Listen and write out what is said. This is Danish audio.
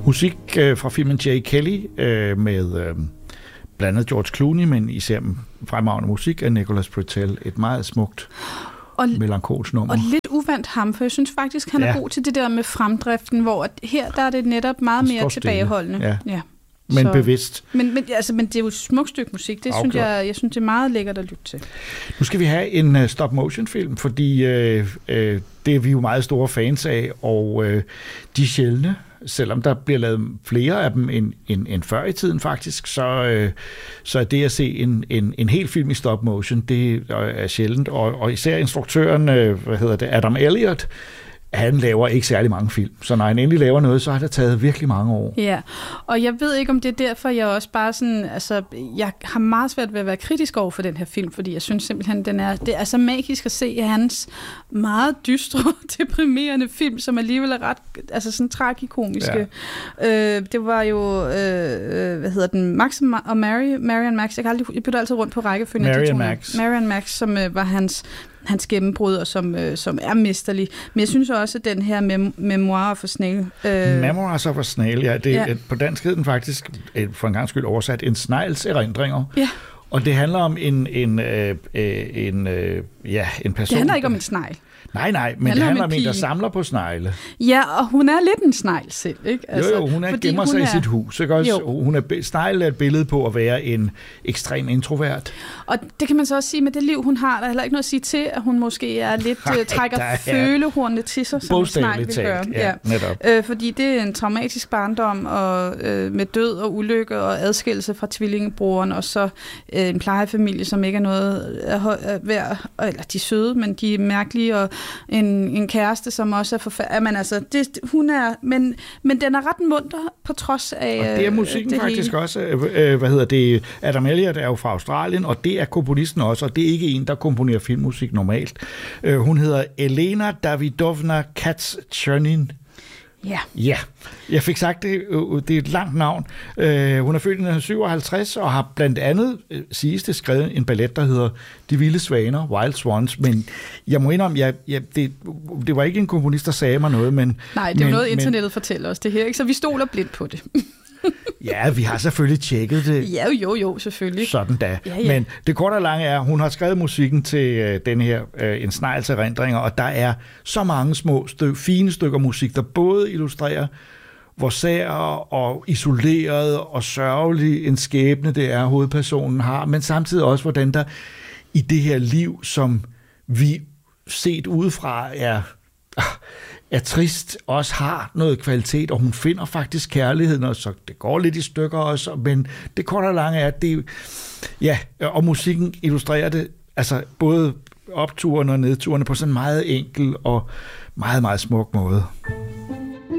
Musik fra filmen J. Kelly med blandt andet George Clooney, men især fremragende musik af Nicholas Britell. Et meget smukt melankolsk nummer. Og lidt uvandt ham, for jeg synes faktisk, han er god til det der med fremdriften, hvor her der er det netop meget mere tilbageholdende. Ja. Men bevidst. Men det er jo et smukt stykke musik. Det synes jeg synes, det er meget lækkert at lytte til. Nu skal vi have en stop-motion-film, fordi det er vi jo meget store fans af, og de er sjældne, selvom der bliver lavet flere af dem end før i tiden faktisk, så er det at se en hel film i stop-motion, det er sjældent, og især instruktøren, Adam Elliott, han laver ikke særlig mange film, så når han endelig laver noget, så har det taget virkelig mange år. Ja, og jeg ved ikke, om det er derfor, jeg også bare sådan, altså, jeg har meget svært ved at være kritisk over for den her film, fordi jeg synes simpelthen, det er så magisk at se hans meget dystre, deprimerende film, som alligevel er ret, altså sådan tragikomiske. Ja. Det var jo, Max og Marian Max, jeg bytter altid rundt på rækkefølgen. Marian Max, som var hans gennembrud, og som er mesterlig. Men jeg synes også, at den her Memoir of a Snail... Memoirs of a Snail, ja. På dansk hed den faktisk, for en gang skyld oversat, en snegls erindringer. Ja. Og det handler om en person... Det handler ikke om en snegl. Nej, men det handler om en, der samler på snegle. Ja, og hun er lidt en snegl selv, ikke? Altså, jo, hun gemmer sig i sit hus, ikke også? Snegl er et billede på at være en ekstrem introvert. Og det kan man så også sige med det liv, hun har. Der er heller ikke noget at sige til, at hun måske er lidt trækker følehornene til sig, som en snegl vil gøre. Ja, netop. Fordi det er en traumatisk barndom, og med død og ulykke og adskillelse fra tvillingebroren, og så en plejefamilie, som ikke er noget værd, eller de er søde, men de er mærkelige, og en kæreste, som også er forfærdelig. Men altså, hun er... Men den er ret munter, på trods af... Og det er musikken faktisk også. Adam Elliott er jo fra Australien, og det er komponisten også, og det er ikke en, der komponerer filmmusik normalt. Hun hedder Elena Davidovna Katz-Chernin. Ja, jeg fik sagt det. Det er et langt navn. Hun er født i 1957 og har blandt andet, siges det, skrevet en ballet, der hedder De Vilde Svaner, Wild Swans, men jeg må indrømme, det var ikke en komponist, der sagde mig noget, men... Nej, det er noget, internettet fortæller os det her, ikke? Så vi stoler blindt på det. Ja, vi har selvfølgelig tjekket det. Ja, jo, selvfølgelig. Sådan da. Ja. Men det korte og lange er, hun har skrevet musikken til den her En snegls erindringer, og der er så mange små, fine stykker musik, der både illustrerer, hvor sær og isoleret og sørgelig en skæbne det er, hovedpersonen har, men samtidig også, hvordan der i det her liv, som vi set udefra er trist, også har noget kvalitet, og hun finder faktisk kærligheden, og så det går lidt i stykker også, men det korte og lange er, det, ja, og musikken illustrerer det, altså både opturene og nedturene på sådan en meget enkel og meget, meget smuk måde.